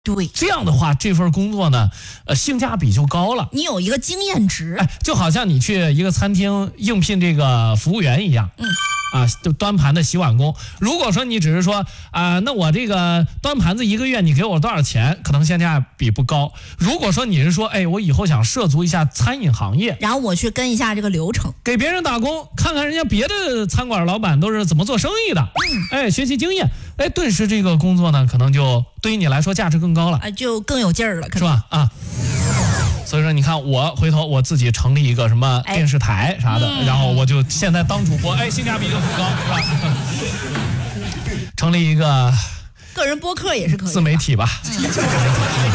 对， 这样的话，这份工作呢，性价比就高了。 你有一个经验值， 就好像你去一个餐厅应聘这个服务员一样，就端盘的洗碗工。如果说你只是说那我这个端盘子1个月你给我多少钱，可能性价比不高。如果说你是说，我以后想涉足一下餐饮行业， 然后我去跟一下这个流程， 给别人打工，看看人家别的餐馆老板都是怎么做生意的，学习经验，顿时这个工作呢，可能就对于你来说价值更高了， 就更有劲儿了， 是吧？所以说，你看我回头我自己成立一个什么电视台啥的，然后我就现在当主播，性价比就很高，是吧？成立一个个人播客也是可以， 自媒体吧。